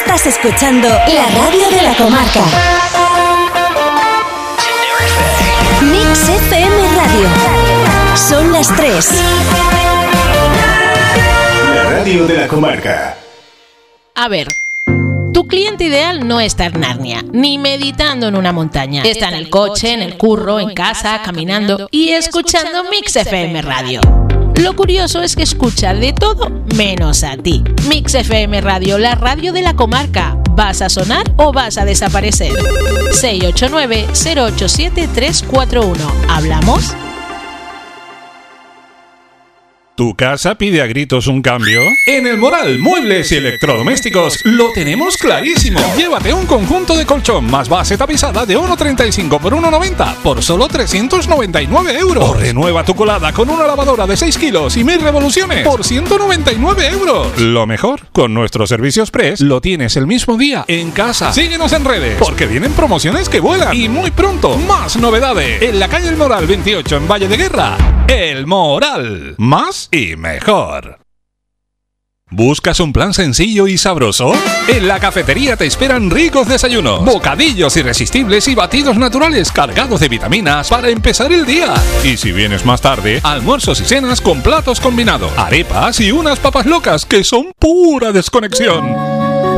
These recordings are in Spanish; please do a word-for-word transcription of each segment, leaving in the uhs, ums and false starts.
Estás escuchando la radio de la comarca. Mix F M Radio. Son las tres. La radio de la comarca. A ver, tu cliente ideal no está en Narnia, ni meditando en una montaña. Está en el coche, en el curro, en casa, caminando y escuchando Mix F M Radio. Lo curioso es que escucha de todo menos a ti. Mix F M Radio, la radio de la comarca. ¿Vas a sonar o vas a desaparecer? seis ocho nueve, cero ocho siete, tres cuatro uno. ¿Hablamos? ¿Tu casa pide a gritos un cambio? En El Moral, muebles y electrodomésticos lo tenemos clarísimo. Llévate un conjunto de colchón más base tapizada de uno treinta y cinco por uno noventa por solo trescientos noventa y nueve euros. O renueva tu colada con una lavadora de seis kilos y mil revoluciones por ciento noventa y nueve euros. Lo mejor, con nuestros servicios express lo tienes el mismo día en casa. Síguenos en redes, porque vienen promociones que vuelan. Y muy pronto, más novedades. En la calle El Moral veintiocho en Valle de Guerra. El Moral. Más y mejor. ¿Buscas un plan sencillo y sabroso? En la cafetería te esperan ricos desayunos, bocadillos irresistibles y batidos naturales cargados de vitaminas para empezar el día. Y si vienes más tarde, almuerzos y cenas con platos combinados, arepas y unas papas locas que son pura desconexión.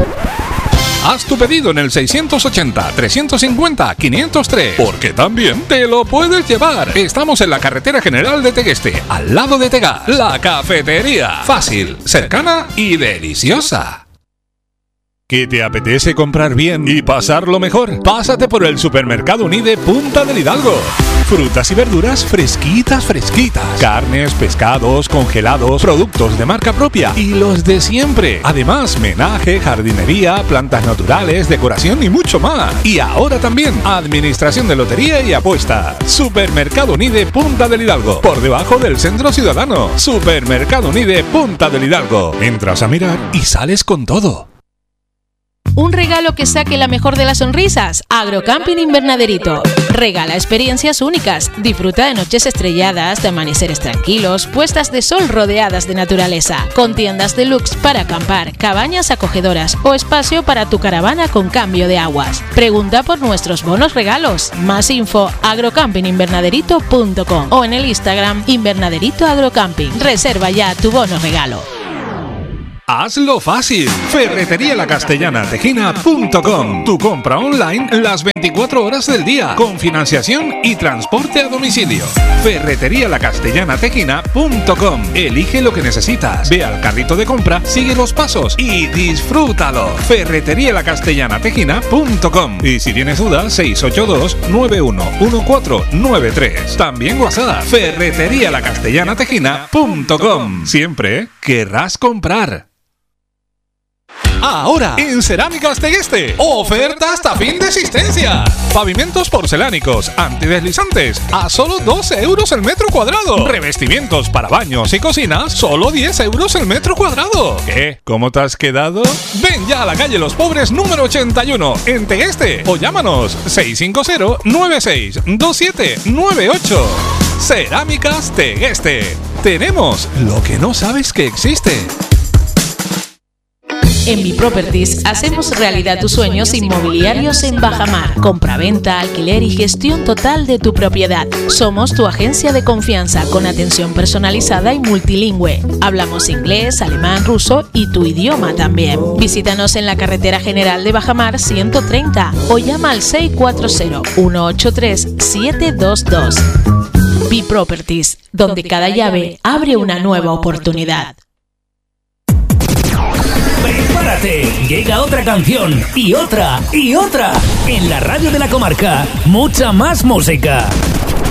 Haz tu pedido en el seiscientos ochenta, trescientos cincuenta, quinientos tres, porque también te lo puedes llevar. Estamos en la carretera general de Tegueste, al lado de Tegar. La cafetería. Fácil, cercana y deliciosa. ¿Qué te apetece comprar bien y pasarlo mejor? Pásate por el Supermercado Unide Punta del Hidalgo. Frutas y verduras fresquitas, fresquitas. Carnes, pescados, congelados, productos de marca propia y los de siempre. Además, menaje, jardinería, plantas naturales, decoración y mucho más. Y ahora también, administración de lotería y apuestas. Supermercado Unide Punta del Hidalgo. Por debajo del Centro Ciudadano. Supermercado Unide Punta del Hidalgo. Entras a mirar y sales con todo. Un regalo que saque la mejor de las sonrisas. Agrocamping Invernaderito. Regala experiencias únicas. Disfruta de noches estrelladas, de amaneceres tranquilos, puestas de sol rodeadas de naturaleza. Con tiendas deluxe para acampar, cabañas acogedoras o espacio para tu caravana con cambio de aguas. Pregunta por nuestros bonos regalos. Más info agrocamping invernaderito punto com o en el Instagram Invernaderito Agrocamping. Reserva ya tu bono regalo. Hazlo fácil. Ferretería La Castellana Tejina punto com. Tu compra online las veinticuatro horas del día, con financiación y transporte a domicilio. Ferretería La Castellana Tejina punto com. Elige lo que necesitas. Ve al carrito de compra, sigue los pasos y disfrútalo. Ferretería La Castellana Tejina punto com. Y si tienes dudas, seis ocho dos, nueve uno uno cuatro nueve tres. También WhatsApp. Ferretería La Castellana Tejina punto com. Siempre querrás comprar. Ahora, en Cerámicas Tegueste, oferta hasta fin de existencia. Pavimentos porcelánicos, antideslizantes, a solo doce euros el metro cuadrado. Revestimientos para baños y cocinas, solo diez euros el metro cuadrado. ¿Qué? ¿Cómo te has quedado? Ven ya a la calle Los Pobres número ochenta y uno, en Tegueste, o llámanos seis cinco cero, nueve seis dos siete nueve ocho. Cerámicas Tegueste. Tenemos lo que no sabes que existe. En Biproperties hacemos realidad tus sueños inmobiliarios en Bajamar. Compraventa, alquiler y gestión total de tu propiedad. Somos tu agencia de confianza con atención personalizada y multilingüe. Hablamos inglés, alemán, ruso y tu idioma también. Visítanos en la carretera general de Bajamar ciento treinta o llama al seis cuatro cero, uno ocho tres, siete dos dos. Biproperties, donde cada llave abre una nueva oportunidad. Prepárate, llega otra canción y otra y otra. En la radio de la comarca, mucha más música.